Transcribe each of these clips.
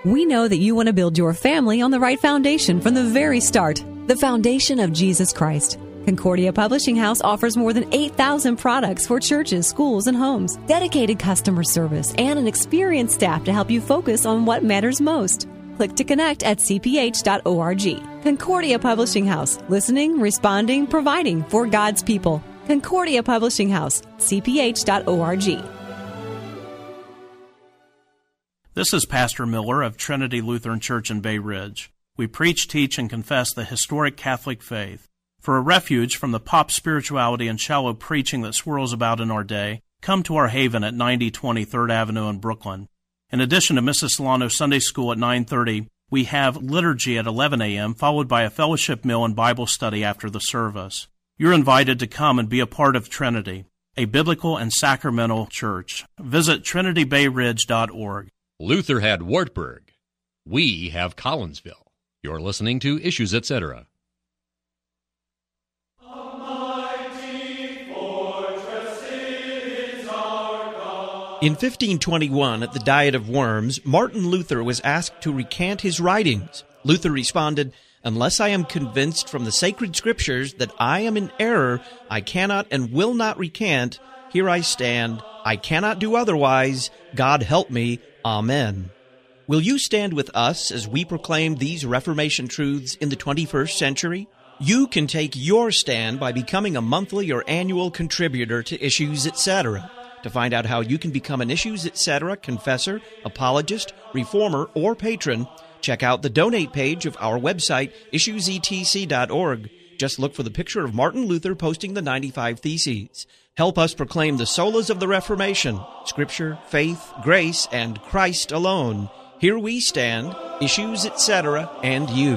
We know that you want to build your family on the right foundation from the very start, the foundation of Jesus Christ. Concordia Publishing House offers more than 8,000 products for churches, schools, and homes, dedicated customer service, and an experienced staff to help you focus on what matters most. Click to connect at cph.org. Concordia Publishing House, listening, responding, providing for God's people. Concordia Publishing House, cph.org. This is Pastor Miller of Trinity Lutheran Church in Bay Ridge. We preach, teach, and confess the historic Catholic faith. For a refuge from the pop spirituality and shallow preaching that swirls about in our day, come to our haven at 9020 3rd Avenue in Brooklyn. In addition to Mrs. Solano Sunday School at 9:30, we have liturgy at 11 a.m., followed by a fellowship meal and Bible study after the service. You're invited to come and be a part of Trinity, a biblical and sacramental church. Visit trinitybayridge.org. Luther had Wartburg. We have Collinsville. You're listening to Issues, Etc. In 1521, at the Diet of Worms, Martin Luther was asked to recant his writings. Luther responded, "Unless I am convinced from the sacred scriptures that I am in error, I cannot and will not recant. Here I stand. I cannot do otherwise. God help me. Amen." Will you stand with us as we proclaim these Reformation truths in the 21st century? You can take your stand by becoming a monthly or annual contributor to Issues, Etc. To find out how you can become an Issues, Etc. confessor, apologist, reformer, or patron, check out the donate page of our website, issuesetc.org. Just look for the picture of Martin Luther posting the 95 Theses. Help us proclaim the solas of the Reformation, Scripture, faith, grace, and Christ alone. Here we stand, Issues, Etc., and you.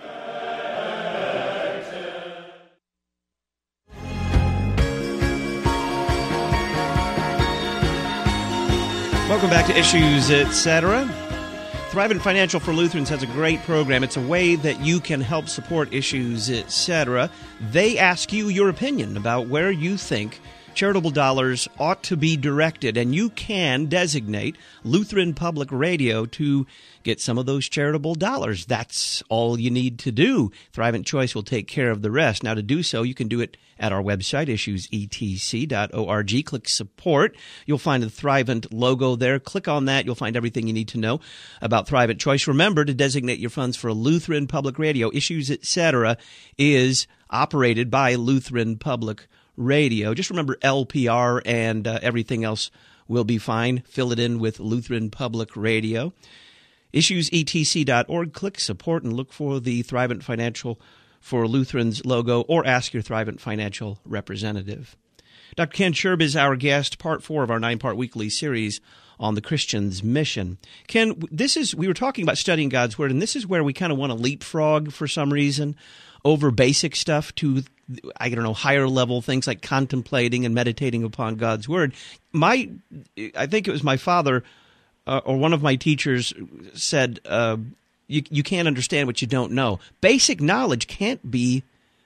Welcome back to Issues, Etc. Thrivent Financial for Lutherans has a great program. It's a way that you can help support Issues, Etc. They ask you your opinion about where you think charitable dollars ought to be directed, and you can designate Lutheran Public Radio to get some of those charitable dollars. That's all you need to do. Thrivent Choice will take care of the rest. Now, to do so, you can do it at our website, issuesetc.org. Click Support. You'll find the Thrivent logo there. Click on that. You'll find everything you need to know about Thrivent Choice. Remember to designate your funds for Lutheran Public Radio. Issues, Etc. is operated by Lutheran Public Radio. Just remember LPR, and everything else will be fine. Fill it in with Lutheran Public Radio. Issuesetc.org. Click Support and look for the Thrivent Financial for Lutherans logo, or ask your Thrivent Financial representative. Dr. Ken Scherb is our guest, part 4 of our 9-part weekly series on the Christian's mission. Ken, we were talking about studying God's Word, and this is where we kind of want to leapfrog for some reason over basic stuff to, higher level things like contemplating and meditating upon God's Word. I think it was my father or one of my teachers said, you can't understand what you don't know. Basic knowledge can't be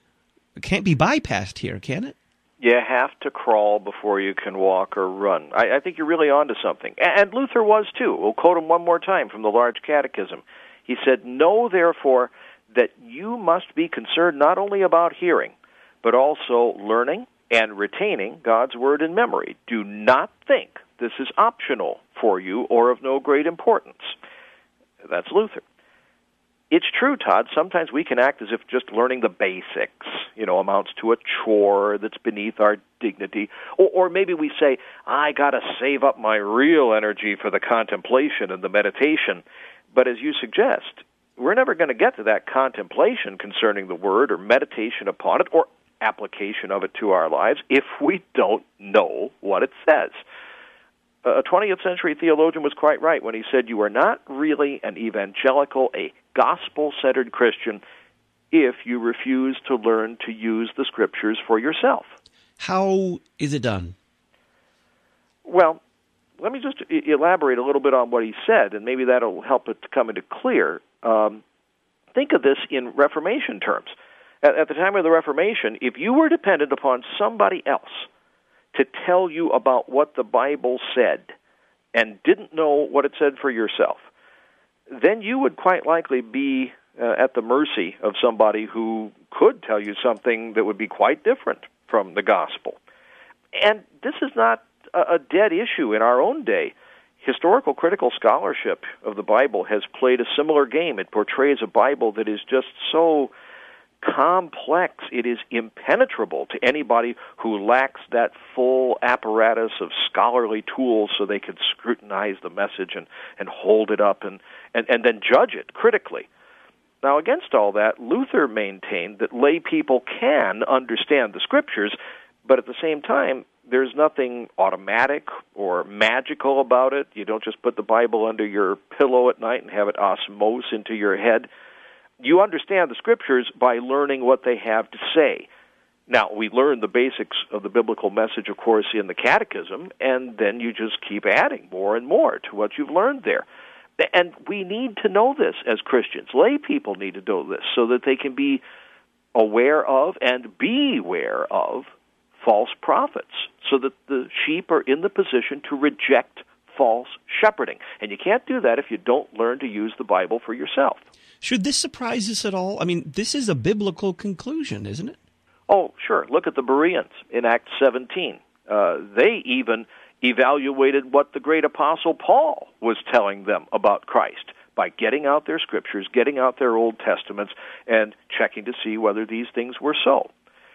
bypassed here, can it? You have to crawl before you can walk or run. I think you're really onto something. And Luther was too. We'll quote him one more time from the Large Catechism. He said, "Know, therefore, that you must be concerned not only about hearing, but also learning and retaining God's Word in memory. Do not think this is optional for you or of no great importance." That's Luther. It's true, Todd, sometimes we can act as if just learning the basics, amounts to a chore that's beneath our dignity. Or maybe we say, I got to save up my real energy for the contemplation and the meditation. But as you suggest, we're never going to get to that contemplation concerning the Word or meditation upon it or application of it to our lives if we don't know what it says. A 20th century theologian was quite right when he said, you are not really an evangelical, a gospel-centered Christian if you refuse to learn to use the Scriptures for yourself. How is it done? Well, let me just elaborate a little bit on what he said, and maybe that'll help it to come into clear. Think of this in Reformation terms. At the time of the Reformation, if you were dependent upon somebody else to tell you about what the Bible said and didn't know what it said for yourself, then you would quite likely be at the mercy of somebody who could tell you something that would be quite different from the gospel. And this is not a dead issue in our own day. Historical critical scholarship of the Bible has played a similar game. It portrays a Bible that is just so complex, it is impenetrable to anybody who lacks that full apparatus of scholarly tools so they can scrutinize the message and hold it up and then judge it critically. Now, against all that, Luther maintained that lay people can understand the Scriptures, but at the same time, there's nothing automatic or magical about it. You don't just put the Bible under your pillow at night and have it osmose into your head. You understand the Scriptures by learning what they have to say. Now, we learn the basics of the biblical message, of course, in the Catechism, and then you just keep adding more and more to what you've learned there. And we need to know this as Christians. Lay people need to know this so that they can be aware of and beware of false prophets, so that the sheep are in the position to reject false shepherding. And you can't do that if you don't learn to use the Bible for yourself. Should this surprise us at all? I mean, this is a biblical conclusion, isn't it? Oh, sure. Look at the Bereans in Acts 17. They even evaluated what the great apostle Paul was telling them about Christ by getting out their scriptures, getting out their Old Testaments, and checking to see whether these things were so.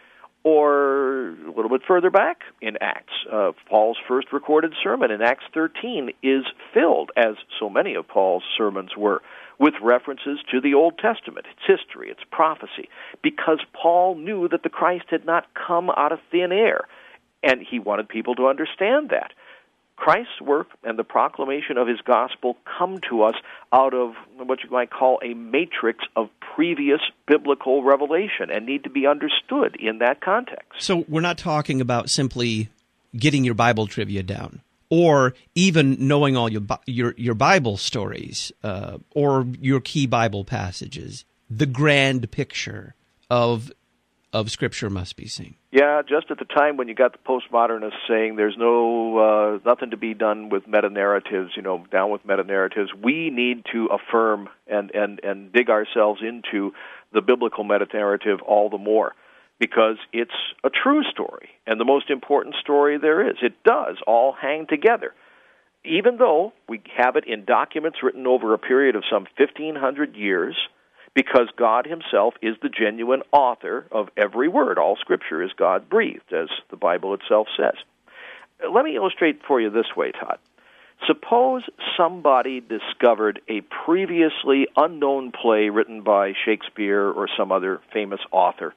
Or a little bit further back in Acts, Paul's first recorded sermon in Acts 13 is filled, as so many of Paul's sermons were, with references to the Old Testament, its history, its prophecy, because Paul knew that the Christ had not come out of thin air, and he wanted people to understand that. Christ's work and the proclamation of his gospel come to us out of what you might call a matrix of previous biblical revelation and need to be understood in that context. So we're not talking about simply getting your Bible trivia down or even knowing all your Bible stories or your key Bible passages. The grand picture of Scripture must be seen. Yeah, just at the time when you got the postmodernists saying there's nothing to be done with meta-narratives, down with meta-narratives, we need to affirm and dig ourselves into the biblical meta-narrative all the more, because it's a true story and the most important story there is. It does all hang together. Even though we have it in documents written over a period of some 1,500 years, because God himself is the genuine author of every word. All Scripture is God-breathed, as the Bible itself says. Let me illustrate for you this way, Todd. Suppose somebody discovered a previously unknown play written by Shakespeare or some other famous author.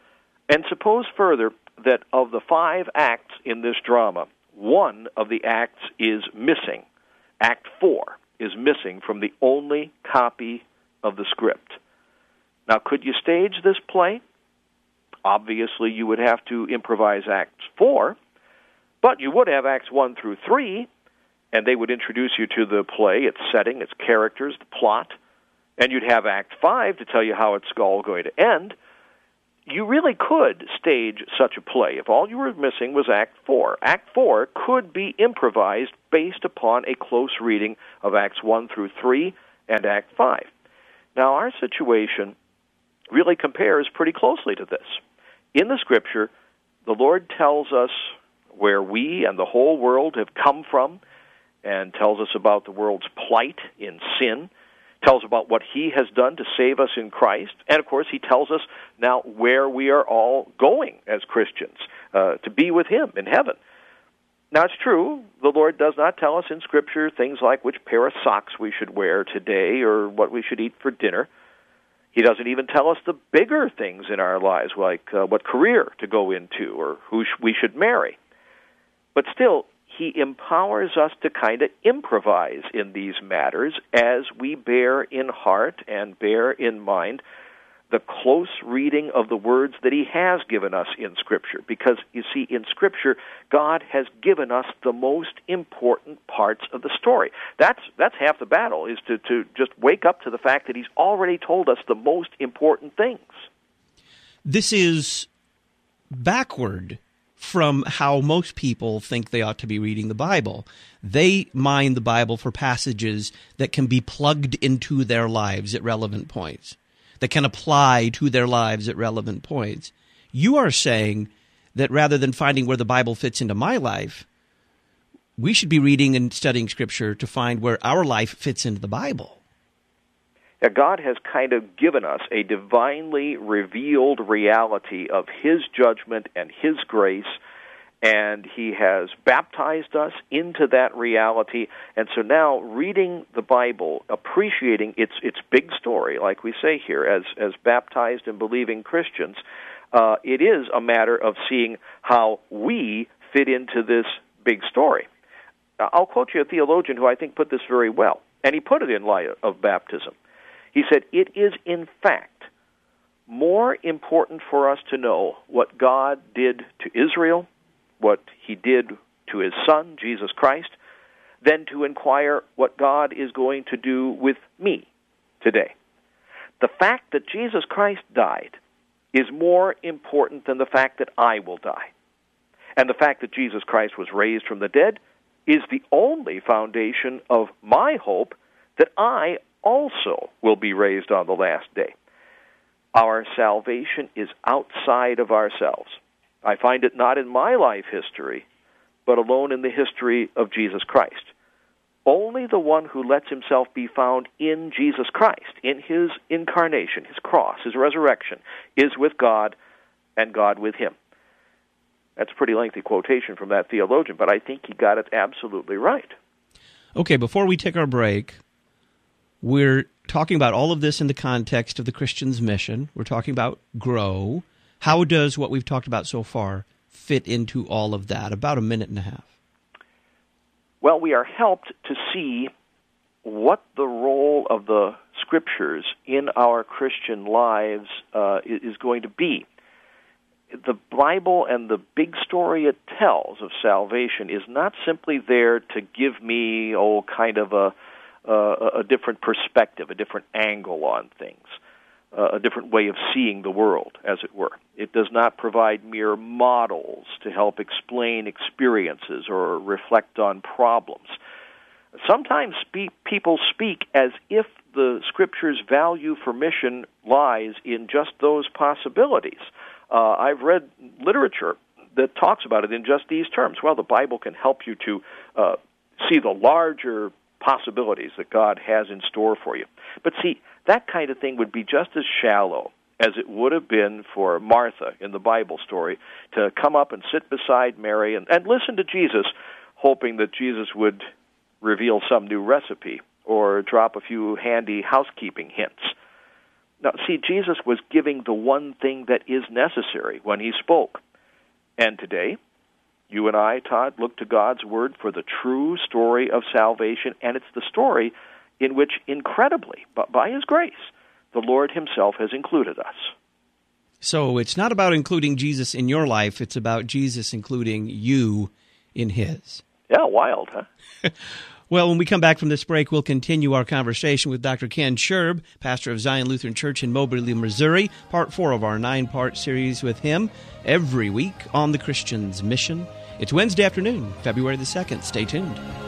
And suppose further that of the 5 acts in this drama, one of the acts is missing. Act 4 is missing from the only copy of the script. Now, could you stage this play? Obviously, you would have to improvise Act 4, but you would have Acts 1 through 3, and they would introduce you to the play, its setting, its characters, the plot, and you'd have Act 5 to tell you how it's all going to end. You really could stage such a play if all you were missing was Act 4. Act 4 could be improvised based upon a close reading of Acts 1 through 3 and Act 5. Now, our situation really compares pretty closely to this. In the Scripture, the Lord tells us where we and the whole world have come from and tells us about the world's plight in sin, tells about what he has done to save us in Christ, and, of course, he tells us now where we are all going as Christians, to be with him in heaven. Now, it's true, the Lord does not tell us in Scripture things like which pair of socks we should wear today or what we should eat for dinner. He doesn't even tell us the bigger things in our lives, like what career to go into or who we should marry. But still, he empowers us to kind of improvise in these matters as we bear in heart and bear in mind the close reading of the words that he has given us in Scripture. Because, you see, in Scripture, God has given us the most important parts of the story. That's half the battle, is to just wake up to the fact that he's already told us the most important things. This is backward from how most people think they ought to be reading the Bible. They mine the Bible for passages that can be plugged into their lives at relevant points, that can apply to their lives at relevant points. You are saying that rather than finding where the Bible fits into my life, we should be reading and studying Scripture to find where our life fits into the Bible. Yeah, God has kind of given us a divinely revealed reality of His judgment and His grace, and He has baptized us into that reality. And so now, reading the Bible, appreciating its big story, like we say here, as baptized and believing Christians, it is a matter of seeing how we fit into this big story. I'll quote you a theologian who I think put this very well, and he put it in light of baptism. He said, "It is in fact more important for us to know what God did to Israel, what He did to His Son, Jesus Christ, than to inquire what God is going to do with me today. The fact that Jesus Christ died is more important than the fact that I will die. And the fact that Jesus Christ was raised from the dead is the only foundation of my hope that I also will be raised on the last day. Our salvation is outside of ourselves. I find it not in my life history, but alone in the history of Jesus Christ. Only the one who lets himself be found in Jesus Christ, in His incarnation, His cross, His resurrection, is with God and God with him." That's a pretty lengthy quotation from that theologian, but I think he got it absolutely right. Okay, before we take our break, we're talking about all of this in the context of the Christian's mission. We're talking about grow. How does what we've talked about so far fit into all of that? About a minute and a half. Well, we are helped to see what the role of the Scriptures in our Christian lives is going to be. The Bible and the big story it tells of salvation is not simply there to give me, kind of a different perspective, a different angle on things, a different way of seeing the world, as it were. It does not provide mere models to help explain experiences or reflect on problems. Sometimes people speak as if the Scripture's value for mission lies in just those possibilities. I've read literature that talks about it in just these terms. Well, the Bible can help you to see the larger possibilities that God has in store for you. But see, that kind of thing would be just as shallow as it would have been for Martha in the Bible story to come up and sit beside Mary and listen to Jesus, hoping that Jesus would reveal some new recipe or drop a few handy housekeeping hints. Now, see, Jesus was giving the one thing that is necessary when He spoke. And today, you and I, Todd, look to God's Word for the true story of salvation, and it's the story in which, incredibly, but by His grace, the Lord Himself has included us. So it's not about including Jesus in your life, it's about Jesus including you in His. Yeah, wild, huh? Well, when we come back from this break, we'll continue our conversation with Dr. Ken Scherb, pastor of Zion Lutheran Church in Moberly, Missouri, part 4 of our 9-part series with him every week on the Christian's Mission. It's Wednesday afternoon, February the 2nd. Stay tuned.